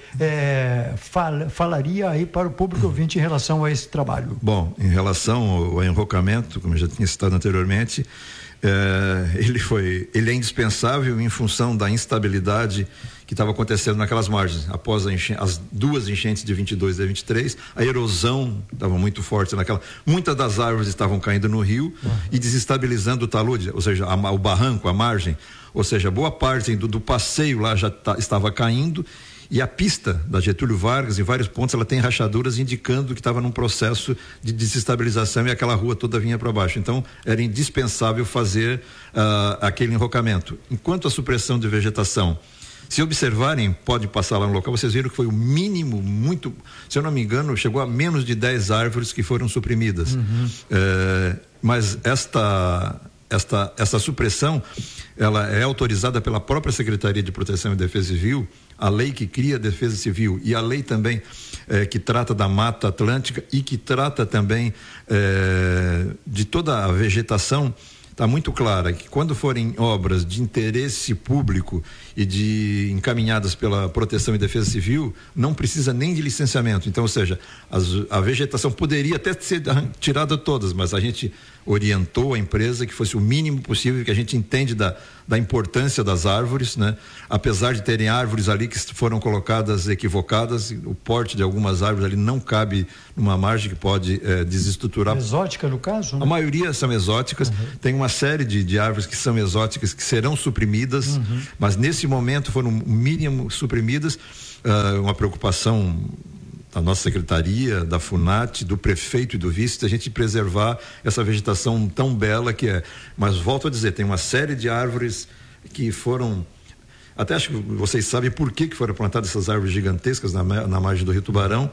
falaria aí para o público ouvinte em relação a esse trabalho? Bom, em relação ao enrocamento, como eu já tinha citado anteriormente, ele é indispensável em função da instabilidade que estava acontecendo naquelas margens. Após as duas enchentes de 22 e 23, a erosão estava muito forte muitas das árvores estavam caindo no rio e desestabilizando o talude, ou seja, o barranco, a margem, ou seja, boa parte do passeio lá já estava caindo. E a pista da Getúlio Vargas, em vários pontos, ela tem rachaduras indicando que estava num processo de desestabilização e aquela rua toda vinha para baixo. Então, era indispensável fazer aquele enrocamento. Enquanto a supressão de vegetação, se observarem, pode passar lá no local, vocês viram que foi o mínimo, se eu não me engano, chegou a menos de 10 árvores que foram suprimidas. Mas essa supressão, ela é autorizada pela própria Secretaria de Proteção e Defesa Civil, a lei que cria a Defesa Civil e a lei também que trata da Mata Atlântica e que trata também de toda a vegetação, está muito clara, que quando forem obras de interesse público e encaminhadas pela Proteção e Defesa Civil, não precisa nem de licenciamento. Então, ou seja, a vegetação poderia até ser tirada todas, mas a gente orientou a empresa que fosse o mínimo possível, que a gente entende da importância das árvores, né? Apesar de terem árvores ali que foram colocadas equivocadas, o porte de algumas árvores ali não cabe numa margem que pode desestruturar. Exótica no caso, né? A maioria são exóticas, tem uma série de árvores que são exóticas que serão suprimidas, mas nesse momento foram o mínimo suprimidas. Uma preocupação da nossa secretaria, da FUNAT, do prefeito e do vice, de a gente preservar essa vegetação tão bela que é. Mas volto a dizer, tem uma série de árvores que foram, até acho que vocês sabem por que foram plantadas essas árvores gigantescas na margem do Rio Tubarão.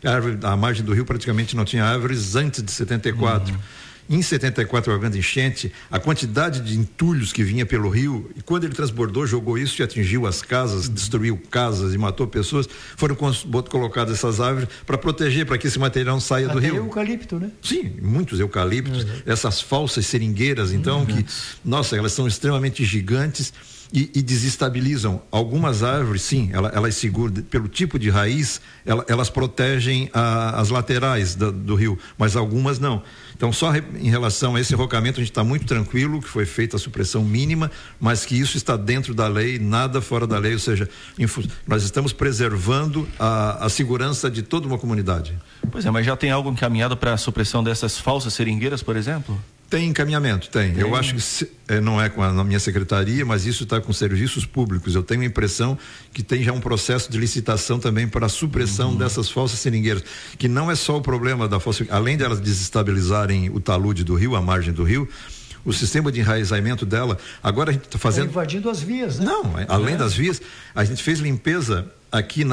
A margem do rio praticamente não tinha árvores antes de 74. Em 74, a grande enchente, a quantidade de entulhos que vinha pelo rio, e quando ele transbordou, jogou isso e atingiu as casas, destruiu casas e matou pessoas, foram colocadas essas árvores para proteger, para que esse material não saia do rio. Eucalipto, né? Sim, muitos eucaliptos, essas falsas seringueiras, então, que, nossa, elas são extremamente gigantes e desestabilizam. Algumas árvores, sim, elas seguram, pelo tipo de raiz, elas protegem as laterais do rio, mas algumas não. Então, só em relação a esse enrocamento, a gente está muito tranquilo, que foi feita a supressão mínima, mas que isso está dentro da lei, nada fora da lei, ou seja, nós estamos preservando a segurança de toda uma comunidade. Pois é, mas já tem algo encaminhado para a supressão dessas falsas seringueiras, por exemplo? Tem encaminhamento, tem. Eu acho que não é com a minha secretaria, mas isso está com serviços públicos. Eu tenho a impressão que tem já um processo de licitação também para a supressão dessas falsas seringueiras, que não é só o problema da falsa, além de elas desestabilizarem o talude do rio, a margem do rio, o sistema de enraizamento dela, agora a gente está fazendo... invadindo as vias, né? Não, além das vias, a gente fez limpeza aqui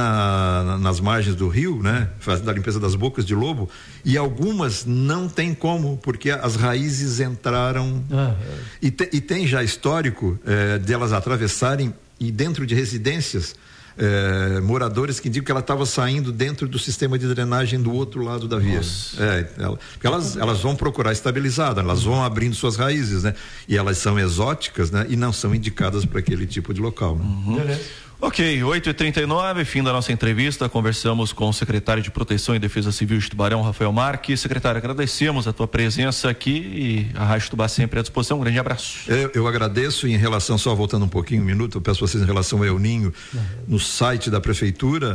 nas margens do rio, né? Fazendo a limpeza das bocas de lobo, e algumas não tem como, porque as raízes entraram e tem já histórico delas atravessarem e dentro de residências moradores que indicam que ela estava saindo dentro do sistema de drenagem do outro lado da via. Porque elas vão procurar estabilizada, elas vão abrindo suas raízes, né? E elas são exóticas, né? E não são indicadas para aquele tipo de local, né? Beleza. Ok, 8h39, fim da nossa entrevista, conversamos com o secretário de Proteção e Defesa Civil de Tubarão, Rafael Marques. Secretário, agradecemos a tua presença aqui e a Rádio Tubá sempre à disposição. Um grande abraço. Eu agradeço. Em relação, só voltando um pouquinho, um minuto, eu peço a vocês em relação ao El Ninho, no site da Prefeitura,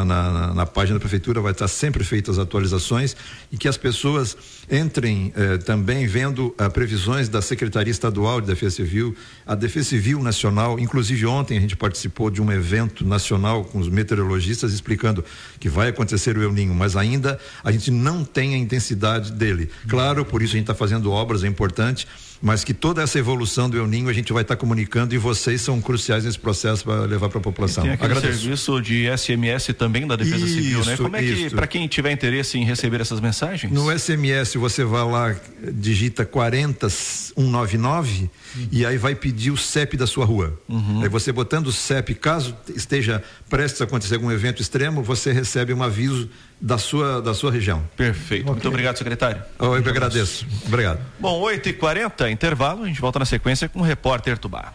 na página da Prefeitura vai estar sempre feitas as atualizações e que as pessoas entrem também vendo previsões da Secretaria Estadual de Defesa Civil, a Defesa Civil Nacional. Inclusive ontem a gente participou de um evento nacional com os meteorologistas explicando que vai acontecer o El Ninho, mas ainda a gente não tem a intensidade dele. Claro, por isso a gente está fazendo obras, é importante, mas que toda essa evolução do El Ninho a gente vai estar comunicando e vocês são cruciais nesse processo para levar para a população. Tem aquele serviço de SMS também da Defesa Civil, né? Como é que, para quem tiver interesse em receber essas mensagens? No SMS você vai lá, digita 40199 e aí vai pedir o CEP da sua rua. Aí você botando o CEP, caso esteja prestes a acontecer algum evento extremo, você recebe um aviso da sua região. Perfeito. Okay. Muito obrigado, secretário. Eu que agradeço. Obrigado. Bom, 8h40, intervalo, a gente volta na sequência com o Repórter Tubá.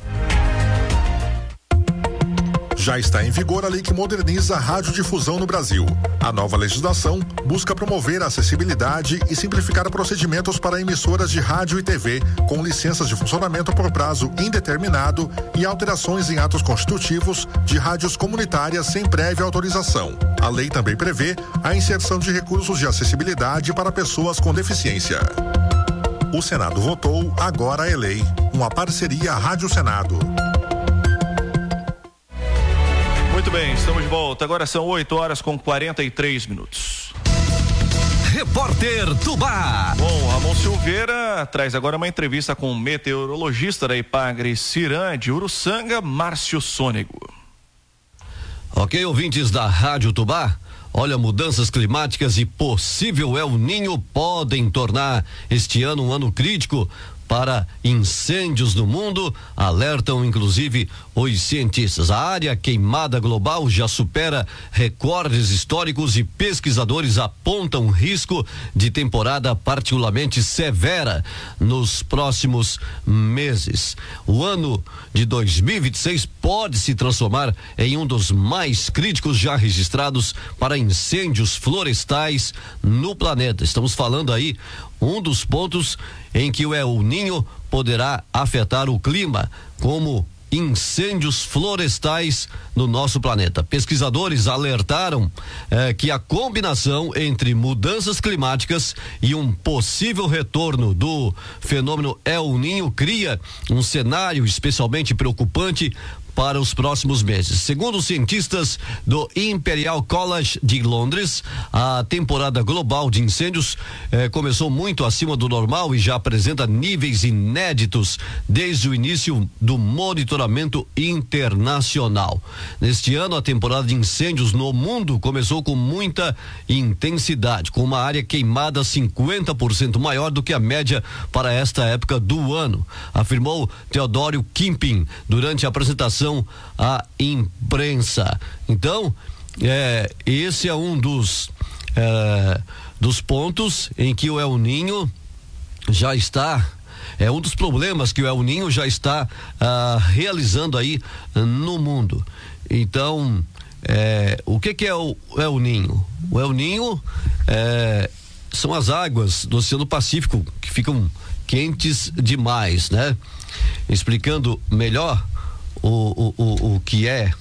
Já está em vigor a lei que moderniza a radiodifusão no Brasil. A nova legislação busca promover a acessibilidade e simplificar procedimentos para emissoras de rádio e TV com licenças de funcionamento por prazo indeterminado e alterações em atos constitutivos de rádios comunitárias sem prévia autorização. A lei também prevê a inserção de recursos de acessibilidade para pessoas com deficiência. O Senado votou, agora é lei. Uma parceria Rádio Senado. Muito bem, estamos de volta. Agora são 8h43. Repórter Tubá. Bom, Ramon Silveira traz agora uma entrevista com o meteorologista da Ipagre Ciran de Uruçanga, Márcio Sônego. Ok, ouvintes da Rádio Tubá. Olha, mudanças climáticas e possível El Ninho podem tornar este ano um ano crítico para incêndios no mundo, alertam inclusive os cientistas. A área queimada global já supera recordes históricos e pesquisadores apontam risco de temporada particularmente severa nos próximos meses. O ano de 2026 pode se transformar em um dos mais críticos já registrados para incêndios florestais no planeta. Estamos falando aí um dos pontos em que o El Niño poderá afetar o clima, como incêndios florestais no nosso planeta. Pesquisadores alertaram que a combinação entre mudanças climáticas e um possível retorno do fenômeno El Niño cria um cenário especialmente preocupante para os próximos meses. Segundo os cientistas do Imperial College de Londres, a temporada global de incêndios começou muito acima do normal e já apresenta níveis inéditos desde o início do monitoramento internacional. Neste ano, a temporada de incêndios no mundo começou com muita intensidade, com uma área queimada 50% maior do que a média para esta época do ano, afirmou Theodore Kimping durante a apresentação à imprensa. Então, esse é um dos pontos em que o El Niño já está, um dos problemas que o El Niño já está realizando aí no mundo. Então, o que é o El Niño? O El Niño são as águas do Oceano Pacífico que ficam quentes demais, né? Explicando melhor o que é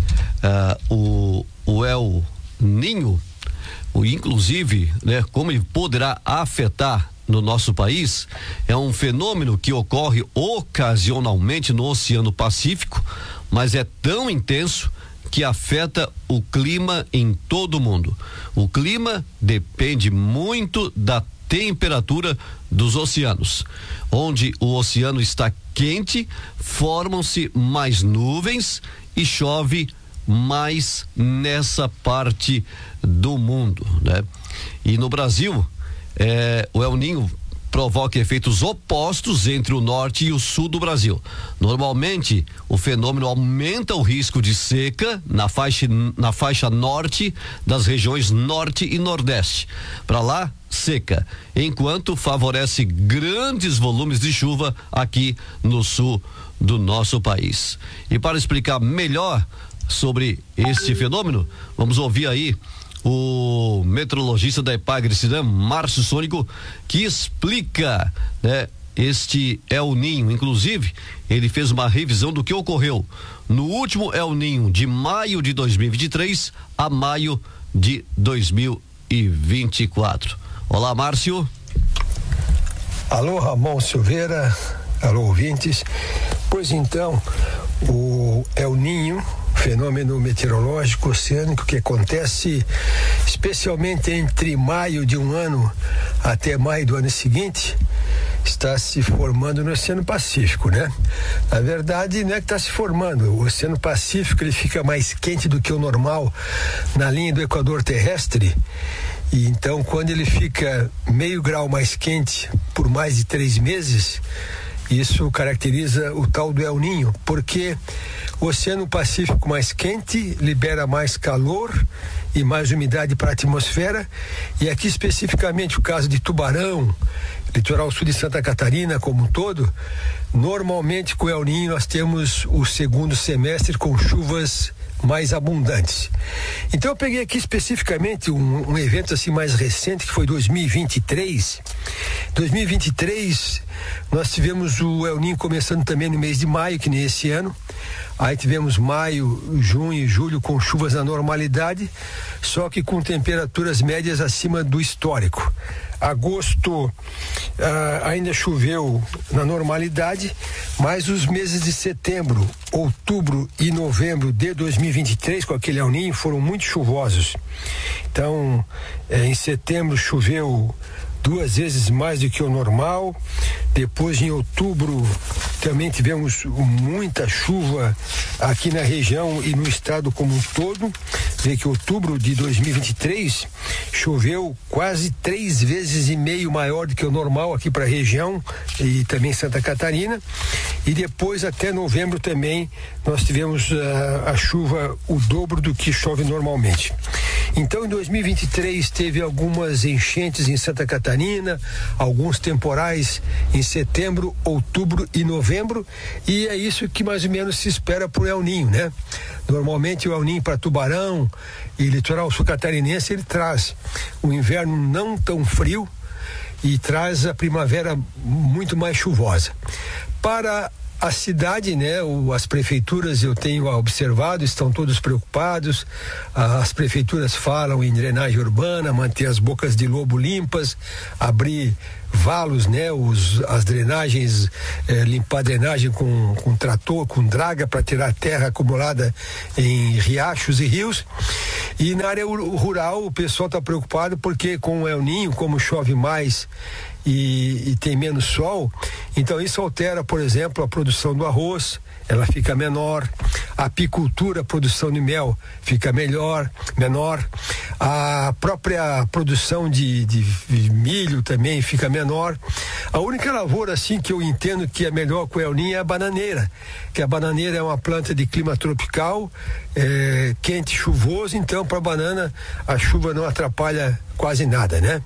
o El Niño, inclusive, né, como ele poderá afetar no nosso país, é um fenômeno que ocorre ocasionalmente no Oceano Pacífico, mas é tão intenso que afeta o clima em todo o mundo. O clima depende muito da temperatura dos oceanos. Onde o oceano está quente, formam-se mais nuvens e chove mais nessa parte do mundo, né? E no Brasil, o El Niño provoca efeitos opostos entre o norte e o sul do Brasil. Normalmente, o fenômeno aumenta o risco de seca na faixa norte das regiões norte e nordeste. Para lá, seca, enquanto favorece grandes volumes de chuva aqui no sul do nosso país. E para explicar melhor sobre este fenômeno, vamos ouvir aí o meteorologista da Epagre-Ciram, Márcio Sônico, que explica, né, este El Niño. Inclusive, ele fez uma revisão do que ocorreu no último El Niño de maio de 2023 a maio de 2024. Olá, Márcio. Alô, Ramon Silveira, alô, ouvintes. Pois então, o El Niño, fenômeno meteorológico oceânico que acontece especialmente entre maio de um ano até maio do ano seguinte, está se formando no Oceano Pacífico, né? Na verdade, não é que está se formando. O Oceano Pacífico, ele fica mais quente do que o normal na linha do equador terrestre. E então, quando ele fica meio grau mais quente por mais de 3 meses, isso caracteriza o tal do El Niño, porque o Oceano Pacífico mais quente libera mais calor e mais umidade para a atmosfera. E aqui especificamente o caso de Tubarão, litoral sul de Santa Catarina como um todo, normalmente com o El Niño nós temos o segundo semestre com chuvas mais abundantes. Então eu peguei aqui especificamente um evento assim mais recente, que foi 2023. 2023 nós tivemos o El Niño começando também no mês de maio, que nem esse ano. Aí tivemos maio, junho e julho com chuvas na normalidade, só que com temperaturas médias acima do histórico. Agosto ainda choveu na normalidade, mas os meses de setembro, outubro e novembro de 2023, com aquele El Niño, foram muito chuvosos. Então, em setembro choveu 2 vezes mais do que o normal. Depois, em outubro, também tivemos muita chuva aqui na região e no estado como um todo. Vê que outubro de 2023 choveu quase 3,5 vezes maior do que o normal aqui para a região e também Santa Catarina. E depois, até novembro também, nós tivemos a chuva o dobro do que chove normalmente. Então, em 2023 teve algumas enchentes em Santa Catarina, alguns temporais em setembro, outubro e novembro, e é isso que mais ou menos se espera por El Ninho, né? Normalmente o El Ninho para Tubarão e litoral sul catarinense, ele traz um inverno não tão frio e traz a primavera muito mais chuvosa. Para a cidade, né, as prefeituras, eu tenho observado, estão todos preocupados. As prefeituras falam em drenagem urbana, manter as bocas de lobo limpas, abrir valos, né, as drenagens, limpar a drenagem com trator, com draga, para tirar terra acumulada em riachos e rios. E na área rural o pessoal está preocupado porque com o El Ninho, como chove mais e tem menos sol, então isso altera, por exemplo, a produção do arroz, ela fica menor, a apicultura, a produção de mel fica menor, a própria produção de milho também fica menor. A única lavoura assim que eu entendo que é melhor com o El Ninho é a bananeira, que a bananeira é uma planta de clima tropical, quente, chuvoso, então para a banana a chuva não atrapalha quase nada, né?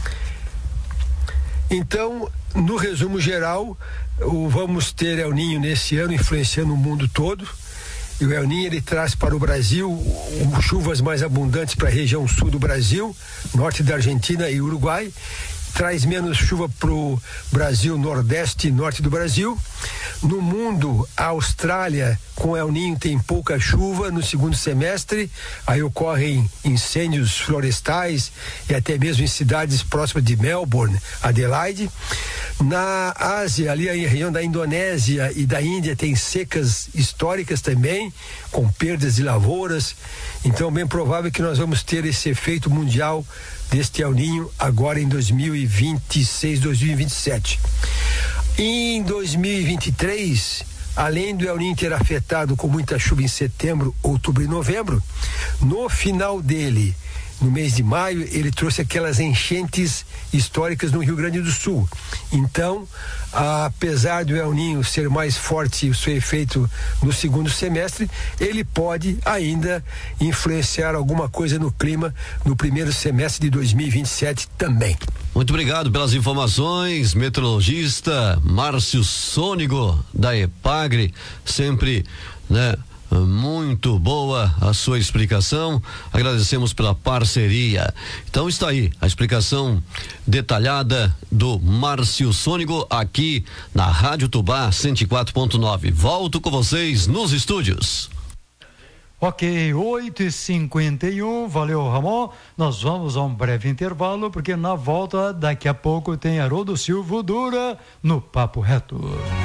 Então, no resumo geral, vamos ter El Ninho nesse ano influenciando o mundo todo. E o El Ninho, ele traz para o Brasil chuvas mais abundantes para a região sul do Brasil, norte da Argentina e Uruguai. Traz menos chuva para o Brasil, nordeste e norte do Brasil. No mundo, a Austrália, com El Ninho, tem pouca chuva no segundo semestre. Aí ocorrem incêndios florestais e até mesmo em cidades próximas de Melbourne, Adelaide. Na Ásia, ali a região da Indonésia e da Índia, tem secas históricas também, com perdas de lavouras. Então, bem provável que nós vamos ter esse efeito mundial deste El Ninho agora em 2026, 2027. Em 2023, além do El Ninho ter afetado com muita chuva em setembro, outubro e novembro, no final dele, no mês de maio, ele trouxe aquelas enchentes históricas no Rio Grande do Sul. Então, apesar do El Ninho ser mais forte o seu efeito no segundo semestre, ele pode ainda influenciar alguma coisa no clima no primeiro semestre de 2027 também. Muito obrigado pelas informações, meteorologista Márcio Sônigo, da EPAGRE, sempre, né? Muito boa a sua explicação, agradecemos pela parceria. Então está aí a explicação detalhada do Márcio Sônigo aqui na Rádio Tubá 104.9. Volto com vocês nos estúdios. Ok, 8h51, valeu, Ramon. Nós vamos a um breve intervalo, porque na volta, daqui a pouco, tem Haroldo Silva Dura no Papo Reto.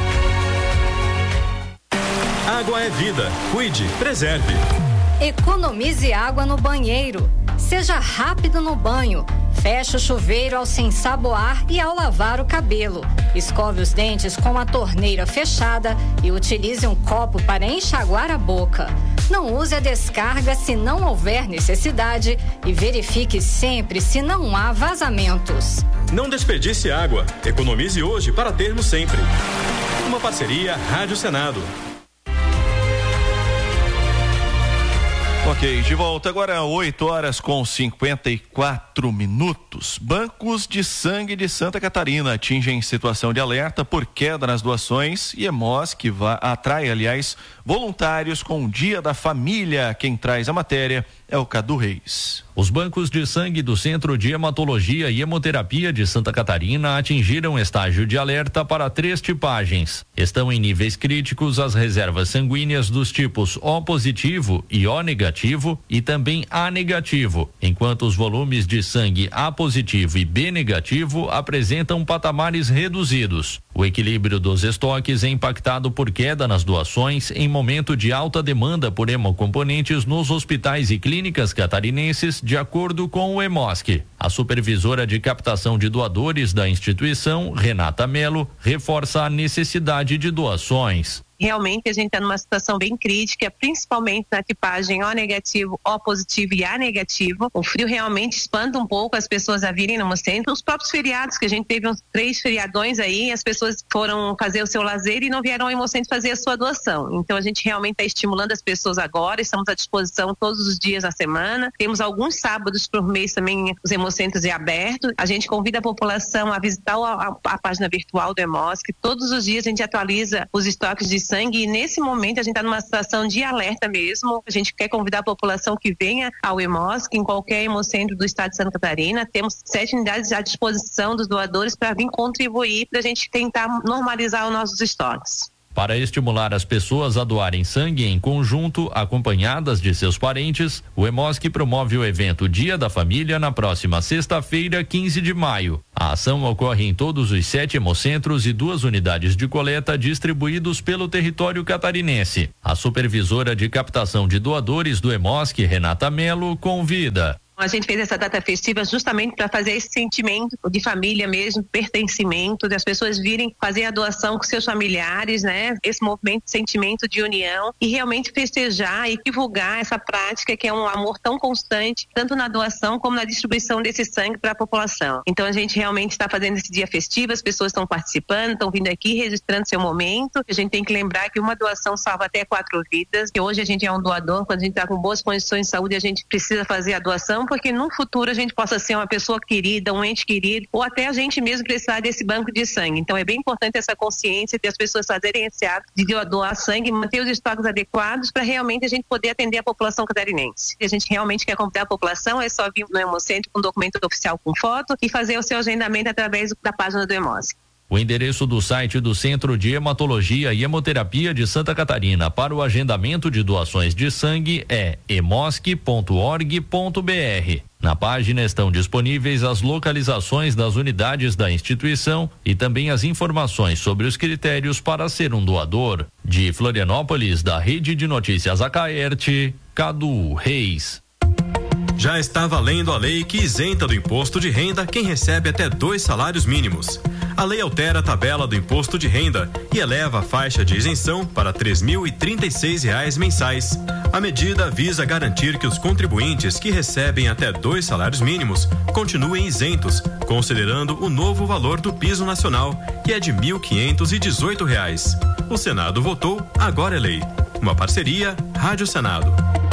Água é vida. Cuide, preserve. Economize água no banheiro. Seja rápido no banho. Feche o chuveiro ao se ensaboar e ao lavar o cabelo. Escove os dentes com a torneira fechada e utilize um copo para enxaguar a boca. Não use a descarga se não houver necessidade e verifique sempre se não há vazamentos. Não desperdice água. Economize hoje para termos sempre. Uma parceria Rádio Senado. Ok, de volta agora 8h54. Bancos de sangue de Santa Catarina atingem situação de alerta por queda nas doações e EMOS, que atrai, voluntários com o Dia da Família. Quem traz a matéria é o Cadu Reis. Os bancos de sangue do Centro de Hematologia e Hemoterapia de Santa Catarina atingiram estágio de alerta para 3 tipagens. Estão em níveis críticos as reservas sanguíneas dos tipos O positivo e O negativo negativo e também A negativo, enquanto os volumes de sangue A positivo e B negativo apresentam patamares reduzidos. O equilíbrio dos estoques é impactado por queda nas doações em momento de alta demanda por hemocomponentes nos hospitais e clínicas catarinenses, de acordo com o Hemosc. A supervisora de captação de doadores da instituição, Renata Melo, reforça a necessidade de doações. Realmente a gente está numa situação bem crítica, principalmente na tipagem O negativo, O positivo e A negativo. O frio realmente espanta um pouco as pessoas a virem no Hemocentro. Os próprios feriados, que a gente teve uns 3 feriadões aí, as pessoas foram fazer o seu lazer e não vieram ao Hemocentro fazer a sua doação. Então a gente realmente está estimulando as pessoas agora, estamos à disposição todos os dias da semana. Temos alguns sábados por mês também, os Hemocentros é aberto. A gente convida a população a visitar a página virtual do Hemosc. Todos os dias a gente atualiza os estoques de sangue, e nesse momento a gente está numa situação de alerta mesmo. A gente quer convidar a população que venha ao Hemosc, em qualquer hemocentro do estado de Santa Catarina. Temos 7 unidades à disposição dos doadores para vir contribuir, para a gente tentar normalizar os nossos estoques. Para estimular as pessoas a doarem sangue em conjunto, acompanhadas de seus parentes, o Hemosc promove o evento Dia da Família na próxima sexta-feira, 15 de maio. A ação ocorre em todos os 7 hemocentros e 2 unidades de coleta distribuídos pelo território catarinense. A supervisora de captação de doadores do Hemosc, Renata Melo, convida. A gente fez essa data festiva justamente para fazer esse sentimento de família mesmo, pertencimento, das pessoas virem fazer a doação com seus familiares, né? Esse movimento, sentimento de união, e realmente festejar e divulgar essa prática que é um amor tão constante, tanto na doação como na distribuição desse sangue para a população. Então a gente realmente está fazendo esse dia festivo, as pessoas estão participando, estão vindo aqui registrando seu momento. A gente tem que lembrar que uma doação salva até 4 vidas, que hoje a gente é um doador, quando a gente está com boas condições de saúde, a gente precisa fazer a doação, porque no futuro a gente possa ser uma pessoa querida, um ente querido, ou até a gente mesmo precisar desse banco de sangue. Então é bem importante essa consciência de as pessoas fazerem esse ato de doar sangue, manter os estoques adequados para realmente a gente poder atender a população catarinense. E a gente realmente quer convidar a população, é só vir no Hemocentro com documento oficial com foto e fazer o seu agendamento através da página do Hemosc. O endereço do site do Centro de Hematologia e Hemoterapia de Santa Catarina para o agendamento de doações de sangue é hemosc.org.br. Na página estão disponíveis as localizações das unidades da instituição e também as informações sobre os critérios para ser um doador. De Florianópolis, da Rede de Notícias Acaerte, Cadu Reis. Já está valendo a lei que isenta do imposto de renda quem recebe até 2 salários mínimos. A lei altera a tabela do imposto de renda e eleva a faixa de isenção para R$ 3.036 mensais. A medida visa garantir que os contribuintes que recebem até 2 salários mínimos continuem isentos, considerando o novo valor do piso nacional, que é de R$ 1.518. O Senado votou, agora é lei. Uma parceria Rádio Senado.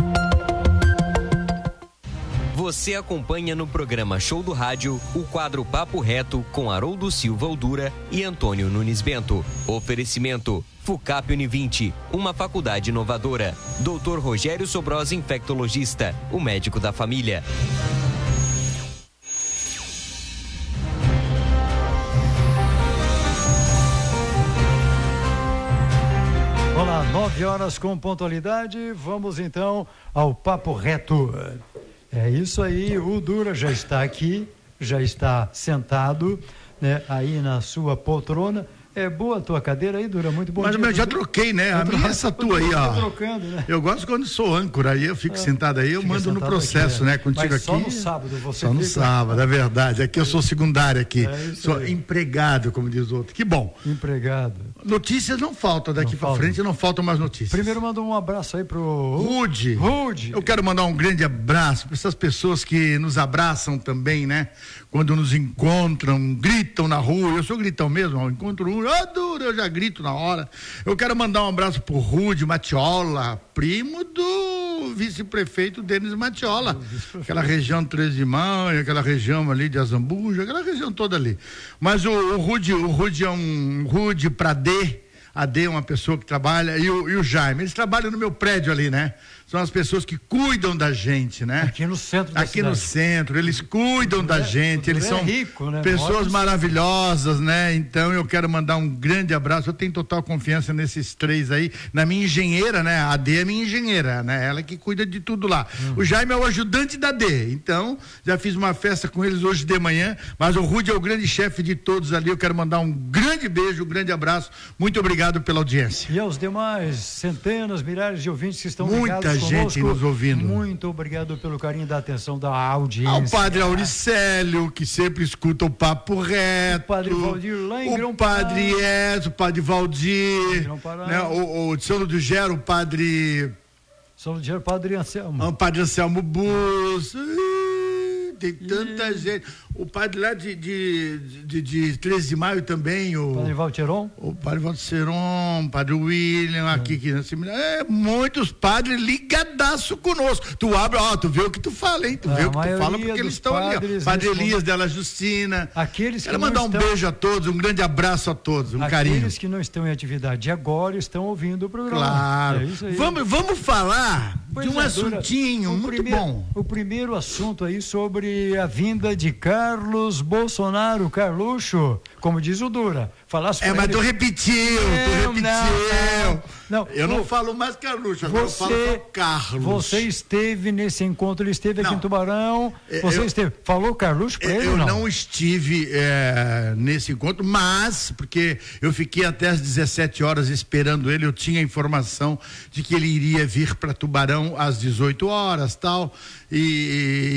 Você acompanha no programa Show do Rádio o quadro Papo Reto com Haroldo Silva Aldura e Antônio Nunes Bento. Oferecimento FUCAP Univinte, uma faculdade inovadora. Dr. Rogério Sobrosa, infectologista, o médico da família. Olá, 9 horas com pontualidade. Vamos então ao Papo Reto. É isso aí, o Dura já está aqui, já está sentado, né, aí na sua poltrona. É boa a tua cadeira aí, Dura? Muito bom. Mas dia, eu já troquei, né? A minha é essa tua aí, ó. Trocando, né? Eu gosto quando sou âncora, aí eu fico sentado aí, eu mando no processo, aqui, né? Contigo mas aqui. Só no sábado você Só no fica... sábado, é verdade. Aqui eu sou secundário aqui. Sou aí. empregado, como diz o outro. Que bom. Empregado. Notícias não faltam daqui pra frente, não faltam mais notícias. Primeiro manda um abraço aí pro Rude. Eu quero mandar um grande abraço para essas pessoas que nos abraçam também, né? Quando nos encontram, gritam na rua. Eu sou gritão mesmo, eu encontro um, Dura, eu já grito na hora. Eu quero mandar um abraço pro Rude Matiola, primo do vice-prefeito Denis Matiola, aquela região 13 de Maio, aquela região ali de Azambuja, aquela região toda ali. Mas o Rude é um Rude pra D. A D é uma pessoa que trabalha, e o Jaime, eles trabalham no meu prédio ali, né? são as pessoas que cuidam da gente, né? Aqui no centro da Aqui cidade. no centro, eles cuidam da gente, eles são rico, né? pessoas maravilhosas, né? Então eu quero mandar um grande abraço, eu tenho total confiança nesses três aí, na minha engenheira, né? A D é minha engenheira, né? Ela que cuida de tudo lá. O Jaime é o ajudante da D, então já fiz uma festa com eles hoje de manhã, mas o Rude é o grande chefe de todos ali, eu quero mandar um grande beijo, um grande abraço, muito obrigado pela audiência. E aos demais centenas, milhares de ouvintes que estão Muita ligados gente conosco, nos ouvindo. muito obrigado pelo carinho da atenção da audiência. Ao padre Auricélio, que sempre escuta o Papo Reto. O padre Valdir lá em O padre Edson, o padre Valdir, né? O de São Luís do Gero, o padre... São Luís do Gero, o padre Anselmo. O padre Anselmo Bus. Tem tanta gente. O padre lá de 13 de maio também. O padre Valteron. O padre Valteron, o padre William, aqui que muitos padres ligadaço conosco. Tu abre, tu vê o que tu fala, hein? Tu vê o que tu fala, porque eles estão ali. Ó. Padre Elias dela Justina. Quero mandar um beijo a todos, um grande abraço a todos, carinho. Aqueles que não estão em atividade agora estão ouvindo o programa. Claro. É isso aí. Vamos falar de um assuntinho muito bom. O primeiro assunto aí sobre a vinda de Carlos Bolsonaro, Carluxo, como diz o Dura. Falasse mas tu repetiu. Não, eu não falo mais Carluxo, agora eu falo só Carlos. Você esteve nesse encontro, ele esteve aqui em Tubarão, esteve, falou Carluxo pra ele? Eu não estive nesse encontro, mas, porque eu fiquei até às 17 horas esperando ele, eu tinha informação de que ele iria vir para Tubarão às 18 horas, tal, e